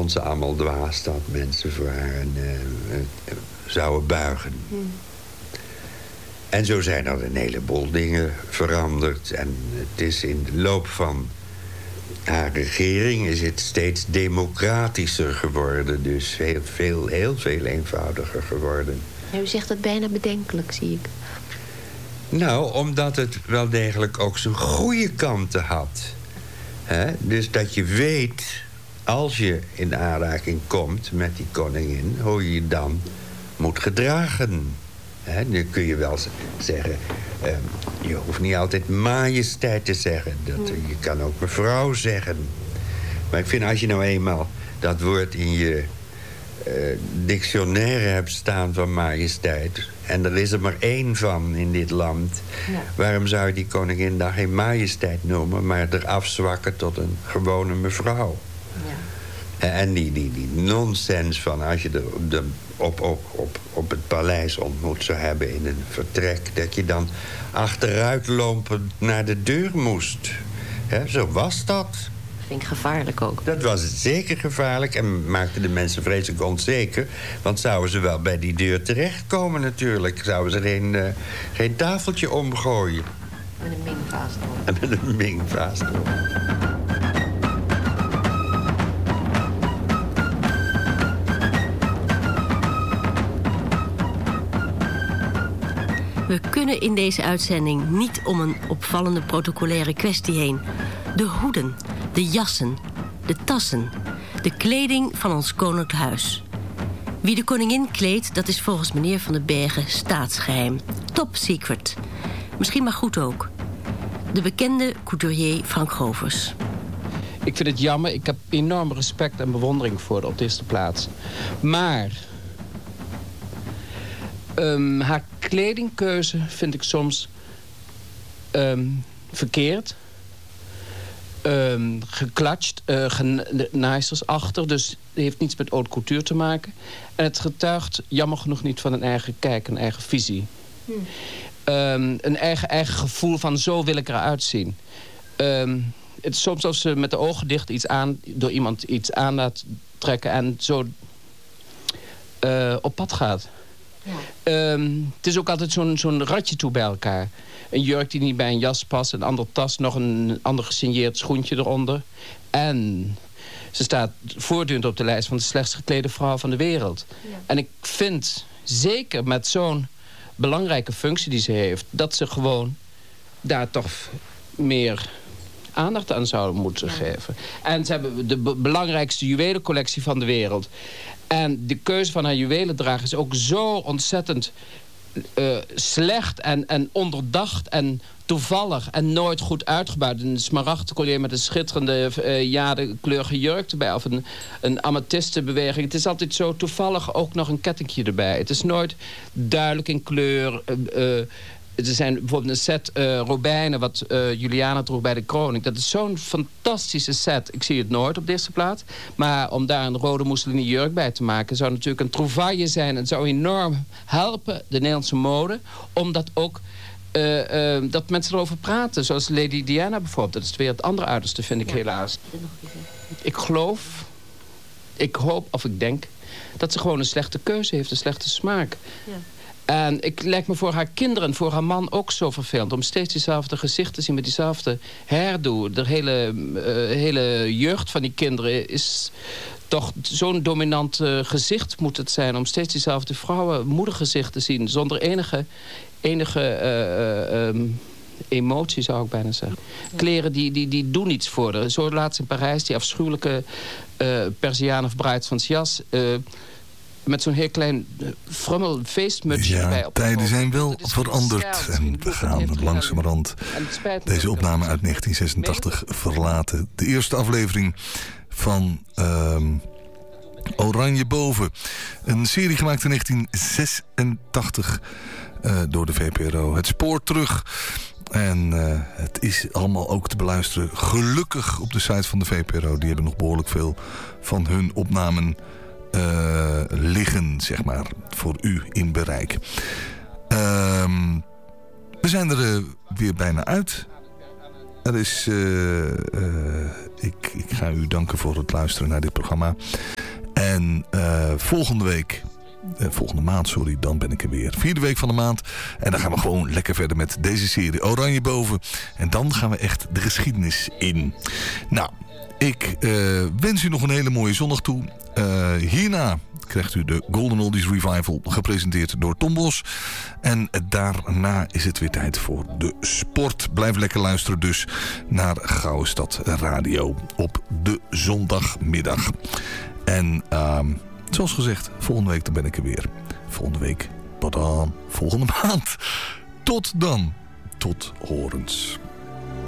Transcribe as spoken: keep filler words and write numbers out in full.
vond ze allemaal dwaas dat mensen voor haar uh, uh, zouden buigen. Hmm. En zo zijn er een heleboel dingen veranderd. En het is in de loop van haar regering is het steeds democratischer geworden. Dus heel veel, heel veel eenvoudiger geworden. Ja, u zegt het bijna bedenkelijk, zie ik. Nou, omdat het wel degelijk ook zijn goede kanten had. He? Dus dat je weet, als je in aanraking komt met die koningin, hoe je je dan moet gedragen. He? Nu kun je wel zeggen, uh, je hoeft niet altijd majesteit te zeggen. Dat, je kan ook mevrouw zeggen. Maar ik vind, als je nou eenmaal dat woord in je uh, dictionaire hebt staan van majesteit, en er is er maar één van in dit land, ja. Waarom zou je die koningin dan geen majesteit noemen, maar er afzwakken tot een gewone mevrouw? Ja. En die, die, die nonsens van als je er op, de, op, op, op, op het paleis ontmoet zou hebben in een vertrek, dat je dan achteruitlopend naar de deur moest. He, zo was dat. Vind ik gevaarlijk ook. Dat was zeker gevaarlijk en maakte de mensen vreselijk onzeker. Want zouden ze wel bij die deur terechtkomen natuurlijk. Zouden ze geen, uh, geen tafeltje omgooien. Met een mingvaas erop. En met een mingvaas erop. We kunnen in deze uitzending niet om een opvallende protocolaire kwestie heen. De hoeden, de jassen, de tassen, de kleding van ons koninklijk huis. Wie de koningin kleedt, dat is volgens meneer Van den Bergen staatsgeheim. Top secret. Misschien maar goed ook. De bekende couturier Frank Govers. Ik vind het jammer. Ik heb enorm respect en bewondering voor haar op de eerste plaats. Maar Um, haar kledingkeuze vind ik soms um, verkeerd. Um, geklatscht, uh, genaaisters achter. Dus het heeft niets met haute couture te maken. En het getuigt jammer genoeg niet van een eigen kijk, een eigen visie. Hmm. Um, een eigen, eigen gevoel van zo wil ik eruit zien. Um, het is soms als ze met de ogen dicht iets aan, door iemand iets aan laat trekken en zo uh, op pad gaat. Ja. Um, het is ook altijd zo'n zo'n ratje toe bij elkaar. Een jurk die niet bij een jas past, een andere tas, nog een ander gesigneerd schoentje eronder. En ze staat voortdurend op de lijst van de slechtst geklede vrouw van de wereld. Ja. En ik vind, zeker met zo'n belangrijke functie die ze heeft, dat ze gewoon daar toch meer aandacht aan zouden moeten ja. geven. En ze hebben de be- belangrijkste juwelencollectie van de wereld. En de keuze van haar juwelendrager is ook zo ontzettend uh, slecht en, en onderdacht en toevallig en nooit goed uitgebuit. Een smaragd collier met een schitterende uh, jadekleurige jurk erbij of een, een amethystenbeweging. Het is altijd zo toevallig ook nog een kettingje erbij. Het is nooit duidelijk in kleur. Uh, uh, Er zijn bijvoorbeeld een set uh, robijnen wat uh, Juliana droeg bij de kroning. Dat is zo'n fantastische set. Ik zie het nooit op de eerste plaats. Maar om daar een rode mousseline jurk bij te maken zou natuurlijk een trouvaille zijn. Het zou enorm helpen, de Nederlandse mode, om dat ook Uh, uh, dat mensen erover praten. Zoals Lady Diana bijvoorbeeld. Dat is weer het andere uiterste, vind ik ja, helaas. Ik geloof, ik hoop of ik denk dat ze gewoon een slechte keuze heeft, een slechte smaak. Ja. En ik lijkt me voor haar kinderen en voor haar man ook zo vervelend om steeds diezelfde gezicht te zien met diezelfde hairdo. De hele, uh, hele jeugd van die kinderen is toch zo'n dominant uh, gezicht moet het zijn om steeds diezelfde vrouwen moedergezicht te zien zonder enige, enige uh, uh, um, emotie, zou ik bijna zeggen. Ja. Kleren die, die, die doen iets voor haar. Zo laatst in Parijs die afschuwelijke uh, Persianen bruidsvans jas. Uh, met zo'n heel klein uh, frummel feestmutsje ja, erbij. Op tijden zijn wel veranderd. En we gaan langzamerhand deze opname uit negentien zesentachtig verlaten. De eerste aflevering van um, Oranje Boven. Een serie gemaakt in negentien zesentachtig uh, door de V P R O. Het spoor terug. En uh, het is allemaal ook te beluisteren. Gelukkig op de site van de V P R O. Die hebben nog behoorlijk veel van hun opnamen Uh, liggen, zeg maar, voor u in bereik. Uh, we zijn er uh, weer bijna uit. er is, uh, uh, ik, ik ga u danken voor het luisteren naar dit programma. En uh, volgende week... Uh, volgende maand, sorry, dan ben ik er weer. Vierde week van de maand. En dan gaan we gewoon lekker verder met deze serie Oranje Boven. En dan gaan we echt de geschiedenis in. Nou, ik uh, wens u nog een hele mooie zondag toe. Uh, hierna krijgt u de Golden Oldies Revival gepresenteerd door Tom Bos. En daarna is het weer tijd voor de sport. Blijf lekker luisteren dus naar Gouden Stad Radio op de zondagmiddag. En uh, zoals gezegd, volgende week dan ben ik er weer. Volgende week, tot dan. Volgende maand. Tot dan. Tot horens.